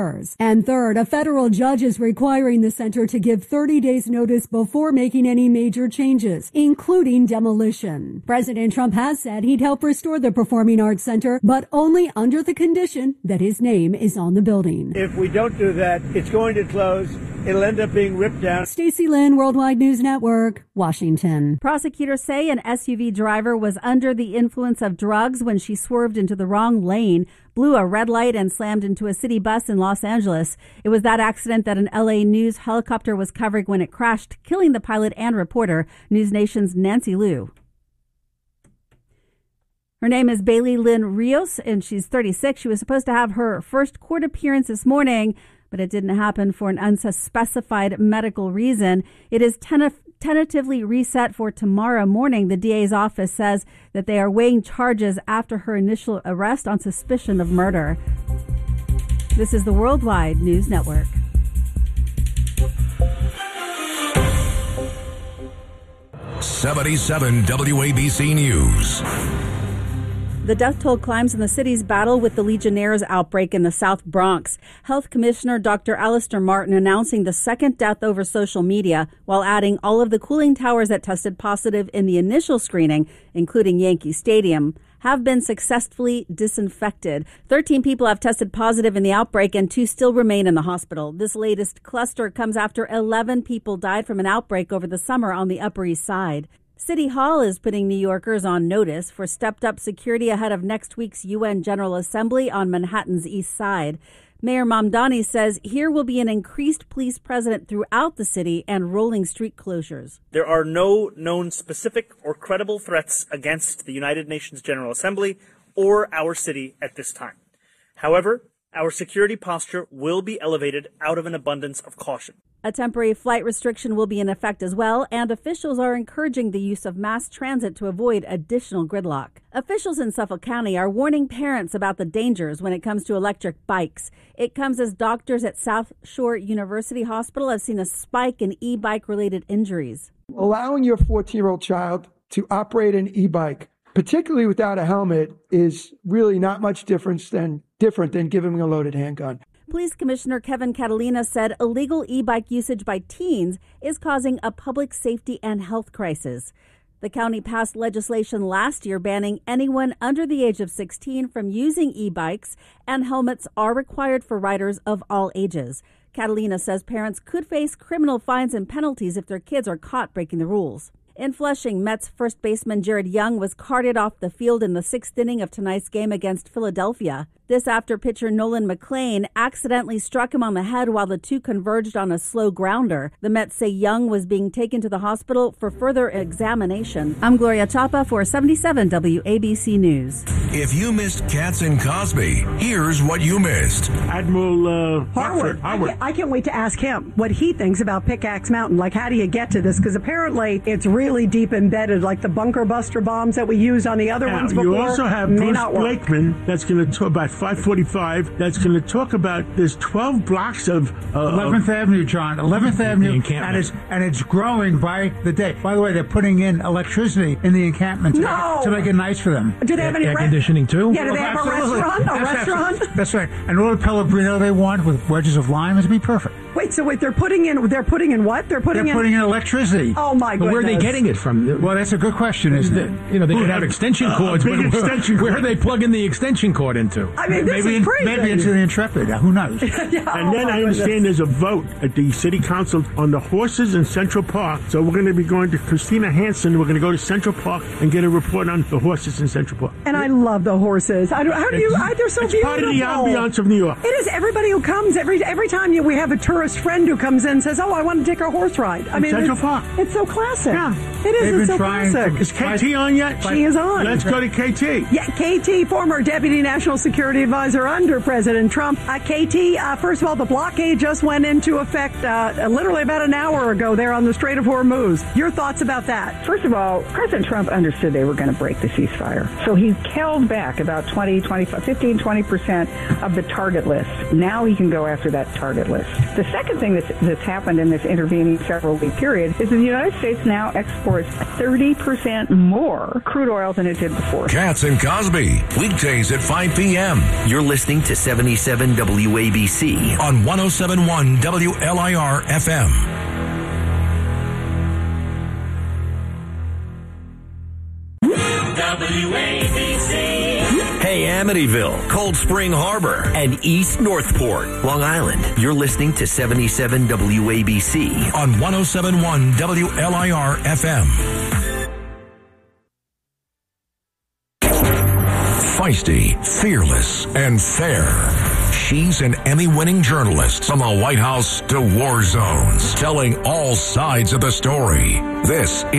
repairs. And third, a federal judge is requiring the center to give 30 days notice before making any major changes, including demolition. President Trump has said he'd help restore the Performing Arts Center, but only under the condition that his name is on the building. If we don't do that, it's going to close. It'll end up being ripped down. Stacey Lynn, Worldwide News Network, Washington. Prosecutors say an SUV driver was under the influence of drugs when she swerved into the wrong lane, blew a red light, and slammed into a city bus in Los Angeles. It was that accident that an LA News helicopter was covering when it crashed, killing the pilot and reporter, News Nation's Nancy Liu. Her name is Bailey Lynn Rios, and she's 36. She was supposed to have her first court appearance this morning, but it didn't happen for an unspecified medical reason. It is tentatively reset for tomorrow morning. The DA's office says that they are weighing charges after her initial arrest on suspicion of murder. This is the Worldwide News Network. '77 WABC News. The death toll climbs in the city's battle with the Legionnaires' outbreak in the South Bronx. Health Commissioner Dr. Alistair Martin announcing the second death over social media, while adding all of the cooling towers that tested positive in the initial screening, including Yankee Stadium, have been successfully disinfected. 13 people have tested positive in the outbreak and 2 still remain in the hospital. This latest cluster comes after 11 people died from an outbreak over the summer on the Upper East Side. City Hall is putting New Yorkers on notice for stepped-up security ahead of next week's UN General Assembly on Manhattan's East Side. Mayor Mamdani says here will be an increased police presence throughout the city and rolling street closures. There are no known specific or credible threats against the United Nations General Assembly or our city at this time. However, our security posture will be elevated out of an abundance of caution. A temporary flight restriction will be in effect as well, and officials are encouraging the use of mass transit to avoid additional gridlock. Officials in Suffolk County are warning parents about the dangers when it comes to electric bikes. It comes as doctors at South Shore University Hospital have seen a spike in e-bike related injuries. Allowing your 14-year-old child to operate an e-bike, particularly without a helmet, is really not much different than giving him a loaded handgun. Police Commissioner Kevin Catalina said illegal e-bike usage by teens is causing a public safety and health crisis. The county passed legislation last year banning anyone under the age of 16 from using e-bikes, and helmets are required for riders of all ages. Catalina says parents could face criminal fines and penalties if their kids are caught breaking the rules. In Flushing, Mets first baseman Jared Young was carted off the field in the 6th inning of tonight's game against Philadelphia. This after pitcher Nolan McLean accidentally struck him on the head while the two converged on a slow grounder. The Mets say Young was being taken to the hospital for further examination. I'm Gloria Chapa for 77 WABC News. If you missed Katz and Cosby, here's what you missed. Admiral Harwood. I can't wait to ask him what he thinks about Pickaxe Mountain. Like, how do you get to this? Because apparently it's really deep embedded, like the bunker buster bombs that we used on the other ones before. You also have Bruce Blakeman that's going to talk about 545. That's going to talk about there's 12 blocks of 11th Avenue, John. 11th Avenue, and it's growing by the day. By the way, they're putting in electricity in the encampment to make it nice for them. Do they have any air conditioning too? Yeah, do they have a restaurant? That's right. And all the Pellegrino they want with wedges of lime is be perfect. Wait, they're putting in what? They're putting in electricity. Oh my goodness. But where are they getting it from? Well, that's a good question, isn't it? They could have extension cords. Where are they plugging the extension cord into? I mean, this is crazy. Maybe into the Intrepid. Who knows? And then I understand there's a vote at the city council on the horses in Central Park. So we're going to be going to Christina Hansen. We're going to go to Central Park and get a report on the horses in Central Park. And I love the horses. They're so beautiful. It's part of the ambiance of New York. It is. Everybody who comes, every time we have a tourist friend who comes in and says, "Oh, I want to take a horse ride." I mean, Central Park. It's so classic. Yeah. It is. It's so classic. Is KT on yet? She is on. Let's go to KT. Yeah, KT, former Deputy National Security Advisor under President Trump. KT, first of all, the blockade just went into effect literally about an hour ago there on the Strait of Hormuz. Your thoughts about that? First of all, President Trump understood they were going to break the ceasefire. So he held back about 15, 20% of the target list. Now he can go after that target list. The second thing that's happened in this intervening several-week period is that the United States now exports 30% more crude oil than it did before. Katz and Cosby, weekdays at 5 p.m. You're listening to 77 WABC on 107.1 WLIR FM. WABC. Hey, Amityville, Cold Spring Harbor, and East Northport, Long Island. You're listening to 77 WABC on 107.1 WLIR FM. Feisty, fearless, and fair. She's an Emmy-winning journalist from the White House to war zones, telling all sides of the story. This is